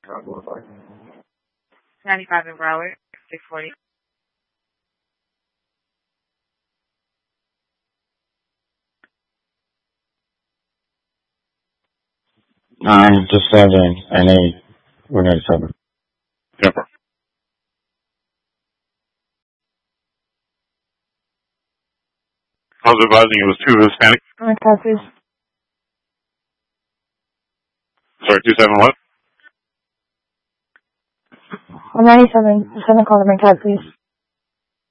95 in Broward, 640. Just 7 and 8. We're 97. Temper. I was advising it was 2 Hispanic. Car, please. Sorry, 27 what? 97. 7 call the car, please.